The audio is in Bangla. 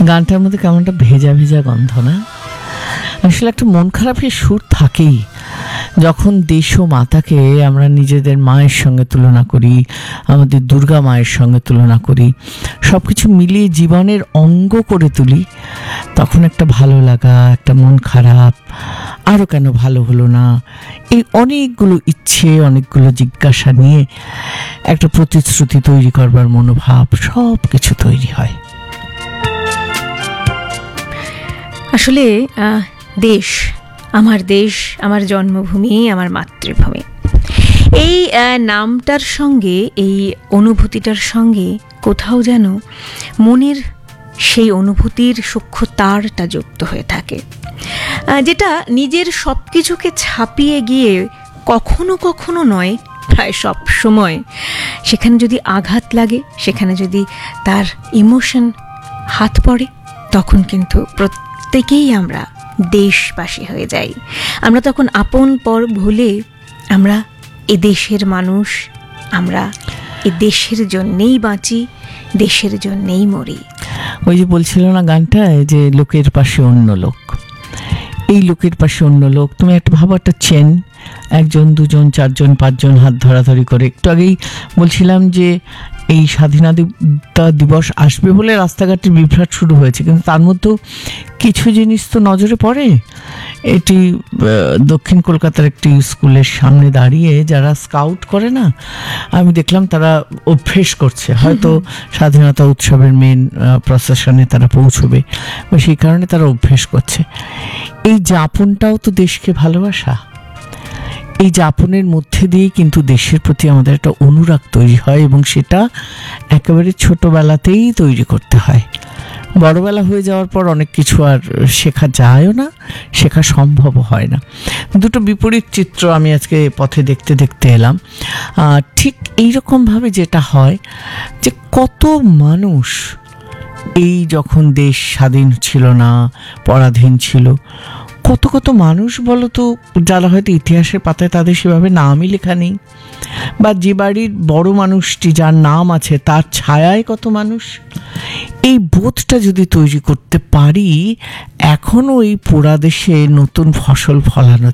গানটার মধ্যে কেমন একটা ভেজা ভেজা গন্ধ না? আসলে একটা মন খারাপের সুর থাকেই যখন দেশ ও মাতাকে আমরা নিজেদের মায়ের সঙ্গে তুলনা করি, আমাদের দুর্গা মায়ের সঙ্গে তুলনা করি, সব কিছু মিলিয়ে জীবনের অঙ্গ করে তুলি। তখন একটা ভালো লাগা, একটা মন খারাপ, আরও কেন ভালো হলো না, এই অনেকগুলো ইচ্ছে, অনেকগুলো জিজ্ঞাসা নিয়ে একটা প্রতিশ্রুতি তৈরি করবার মনোভাব, সব কিছু তৈরি হয়। আসলে দেশ, আমার জন্মভূমি, আমার মাতৃভূমি, এই নামটার সঙ্গে, এই অনুভূতিটার সঙ্গে কোথাও যেন মনের সেই অনুভূতির সূক্ষ্ম তারটা যুক্ত হয়ে থাকে, যেটা নিজের সব কিছুকে ছাপিয়ে গিয়ে কখনো কখনো নয়, প্রায় সব সময় সেখানে যদি আঘাত লাগে, সেখানে যদি তার ইমোশন হাত পড়ে, তখন কিন্তু প্রত্যেকেই আমরা দেশবাসী হয়ে যাই। আমরা তখন আপন পর ভুলে আমরা এ দেশের মানুষ, আমরা এ দেশের জন্যেই বাঁচি, দেশের জন্যেই মরি। ওই যে বলছিল না গানটায় যে লোকের পাশে অন্য লোক, এই লোকের পাশে অন্য লোক, তুমি একটা ভাবো, একটা চেন, একজন, দুজন, চারজন, পাঁচজন হাত ধরাধরি করে। একটু আগেই বলছিলাম যে এই স্বাধীনতা দিবস আসবে বলে রাস্তাঘাটের বিভ্রাট শুরু হয়েছে, কিন্তু তার মধ্যেও কিছু জিনিস তো নজরে পড়ে। এটি দক্ষিণ কলকাতার একটি স্কুলের সামনে দাঁড়িয়ে যারা স্কাউট করে না, আমি দেখলাম তারা অভ্যেস করছে, হয়তো স্বাধীনতা উৎসবের মেন প্রসেশনে তারা পৌঁছবে, সেই কারণে তারা অভ্যেস করছে। এই যাপনটাও তো দেশকে ভালোবাসা। এই যাপনের মধ্যে দিয়েই কিন্তু দেশের প্রতি আমাদের একটা অনুরাগ তৈরি হয়, এবং সেটা একেবারে ছোটবেলাতেই তৈরি করতে হয়। বড়বেলা হয়ে যাওয়ার পর অনেক কিছু আর শেখা যায়ও না, শেখা সম্ভবও হয় না। দুটো বিপরীত চিত্র আমি আজকে পথে দেখতে দেখতে এলাম। ঠিক এইরকমভাবে যেটা হয় যে কত মানুষ এই যখন দেশ স্বাধীন ছিল না, পরাধীন ছিল, কত কত মানুষ বলো তো, যারা হয়তো ইতিহাসের পাতায় তাদের সেভাবে নামই লেখা নেই, বা যে বাড়ির বড় মানুষটি যার নাম আছে তার ছায়ায় কত মানুষ। এই বোধটা যদি তৈরি করতে পারি, এখনও এই পোড়া দেশে নতুন ফসল ফলানো